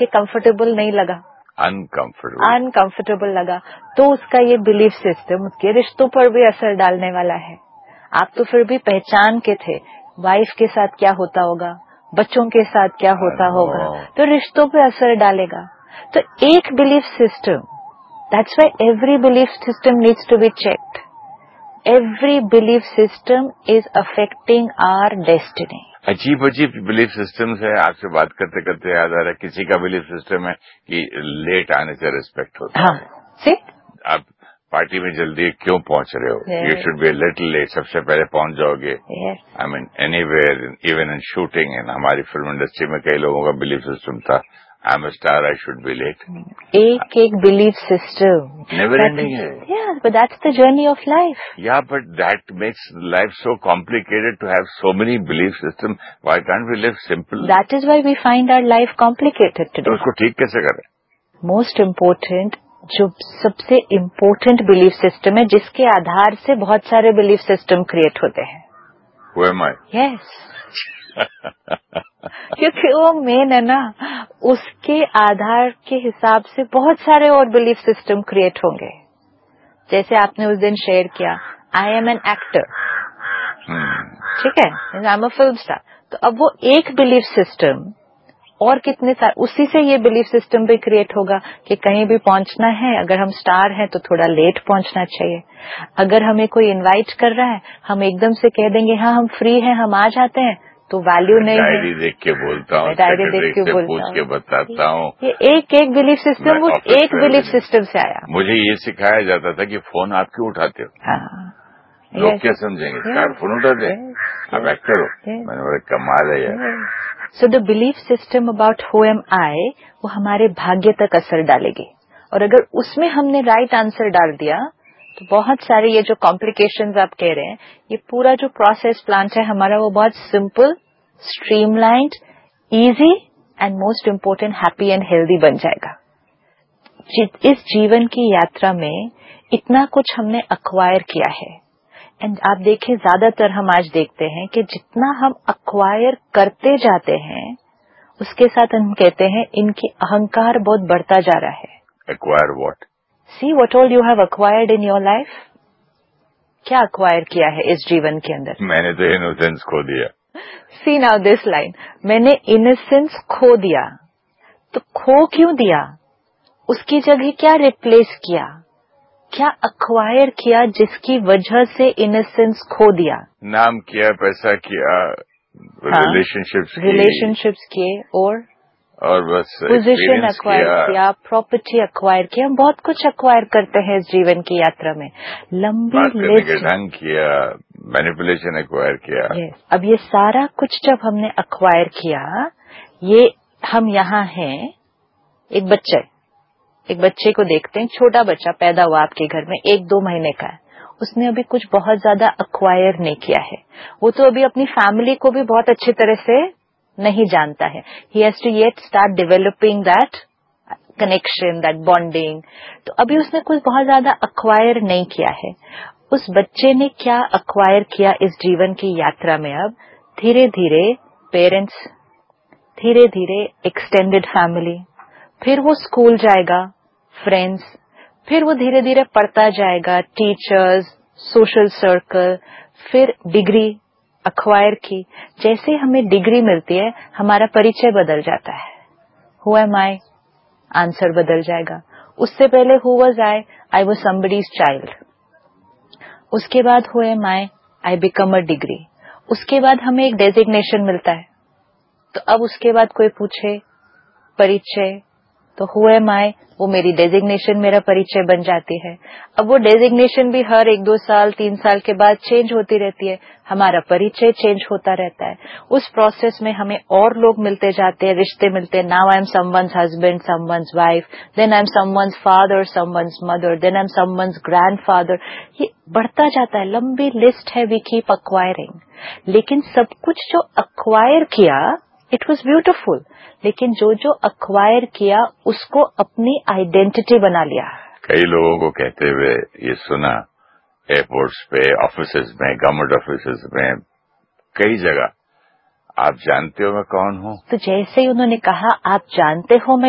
के कंफर्टेबल नहीं लगा, अनकंफर्टेबल लगा, तो उसका ये बिलीफ सिस्टम उसके रिश्तों पर भी असर डालने वाला है। आप तो फिर भी पहचान के थे वाइफ के साथ क्या होता होगा, बच्चों के साथ क्या होता होगा, तो रिश्तों पे असर डालेगा। तो एक belief system, that's why every belief system needs to be checked. Every belief system is affecting our destiny. अजीब अजीब बिलीफ सिस्टम्स है। आपसे बात करते करते याद आ रहा है, किसी का बिलीफ सिस्टम है कि लेट आने से रिस्पेक्ट होता है। सी आप पार्टी में जल्दी क्यों पहुंच रहे हो, you should be little late, सबसे पहले पहुंच जाओगे। I mean anywhere, even in shooting, इन हमारी फिल्म इंडस्ट्री में कई लोगों का बिलीफ सिस्टम था, I am a star, I should be late. एक एक बिलीफ सिस्टम नेवर एंडिंग है। Yeah, but that's the journey of life. Yeah, but that makes life so complicated to have so many belief systems. Why can't we live simple? That is why we find our life complicated today. तो उसको ठीक कैसे करें? Most important, जो सबसे important belief system है, जिसके आधार से बहुत सारे belief system create होते हैं। Who am I? Yes. क्योंकि वो मेन है ना, उसके आधार के हिसाब से बहुत सारे और बिलीफ सिस्टम क्रिएट होंगे। जैसे आपने उस दिन शेयर किया, आई एम एन एक्टर, ठीक है, I am a film star, तो अब वो एक बिलीफ सिस्टम और कितने सारे, उसी से ये बिलीफ सिस्टम भी क्रिएट होगा कि कहीं भी पहुंचना है, अगर हम स्टार हैं तो थोड़ा लेट पहुंचना चाहिए। अगर हमें कोई इनवाइट कर रहा है, हम एकदम से कह देंगे हाँ हम फ्री हैं, हम आ जाते हैं, तो वैल्यू नहीं है। डायरी देख के बोलता हूँ, डायरी देख के पूछ के बताता हूँ। ये एक एक बिलीफ सिस्टम वो एक बिलीफ सिस्टम से आया। मुझे ये सिखाया जाता था कि फोन आप क्यों उठाते हो, लोग क्या समझेंगे, स्टार फोन उठाते हैं, आप एक्टर हो। मैंने बोला कमाल है यार। So the belief system about who am आई, वो हमारे भाग्य तक असर डालेगी। और अगर उसमें हमने राइट आंसर डाल दिया तो बहुत सारे ये जो कॉम्प्लिकेशंस आप कह रहे हैं, ये पूरा जो प्रोसेस प्लांट है हमारा, वो बहुत simple, streamlined, easy and most important happy and healthy बन जाएगा। इस जीवन की यात्रा में इतना कुछ हमने अक्वायर किया है। एंड आप देखें, ज्यादातर हम आज देखते हैं कि जितना हम अक्वायर करते जाते हैं, उसके साथ हम कहते हैं इनकी अहंकार बहुत बढ़ता जा रहा है। Acquire what? See what all you have acquired in your life. क्या अक्वायर किया है इस जीवन के अंदर? मैंने तो इनोसेंस खो दिया। सी नाउ दिस लाइन, मैंने इनोसेंस खो दिया। तो खो क्यों दिया? उसकी जगह क्या रिप्लेस किया, क्या अक्वायर किया जिसकी वजह से इनोसेंस खो दिया? नाम किया, पैसा किया, रिलेशनशिप्स किए, और बस पोजीशन अक्वायर किया, प्रॉपर्टी अक्वायर किया। हम बहुत कुछ अक्वायर करते हैं इस जीवन की यात्रा में, लंबी लिस्ट। ढंग किया, मैनिपुलेशन अक्वायर किया। अब ये सारा कुछ जब हमने अक्वायर किया, ये हम यहाँ हैं, एक बच्चे को देखते हैं, छोटा बच्चा पैदा हुआ आपके घर में, 1-2 महीने का है, उसने अभी कुछ बहुत ज्यादा अक्वायर नहीं किया है, वो तो अभी अपनी फैमिली को भी बहुत अच्छी तरह से नहीं जानता है। He has to yet start developing that connection, that bonding. तो अभी उसने कुछ बहुत ज्यादा अक्वायर नहीं किया है। उस बच्चे ने क्या अक्वायर किया इस जीवन की यात्रा में? अब धीरे धीरे पेरेंट्स, धीरे धीरे एक्सटेंडेड फैमिली, फिर वो स्कूल जाएगा, फ्रेंड्स, फिर वो धीरे धीरे पढ़ता जाएगा, टीचर्स, सोशल सर्कल, फिर डिग्री अक्वायर की। जैसे हमें डिग्री मिलती है, हमारा परिचय बदल जाता है। हु एम आई, आंसर बदल जाएगा। उससे पहले who was I was somebody's child. उसके बाद who am I become a degree. उसके बाद हमें एक डेजिग्नेशन मिलता है। तो अब उसके बाद कोई पूछे परिचय, तो हु एम आई, वो मेरी डेजिग्नेशन, मेरा परिचय बन जाती है। अब वो डेजिग्नेशन भी हर 1-2 साल 3 साल के बाद चेंज होती रहती है, हमारा परिचय चेंज होता रहता है। उस प्रोसेस में हमें और लोग मिलते जाते हैं, रिश्ते मिलते हैं। Now I am someone's husband, someone's wife, then I am someone's father, someone's mother, then I am someone's grandfather. ये बढ़ता जाता है, लंबी लिस्ट है, वी कीप अक्वायरिंग। लेकिन सब कुछ जो अक्वायर किया, इट वॉज ब्यूटिफुल, लेकिन जो जो अक्वायर किया उसको अपनी आइडेंटिटी बना लिया। कई लोगों को कहते हुए ये सुना, एयरपोर्ट्स पे, ऑफिसेज में, गवर्नमेंट ऑफिसेज में, कई जगह, आप जानते हो मैं कौन हूँ। तो जैसे ही उन्होंने कहा आप जानते हो मैं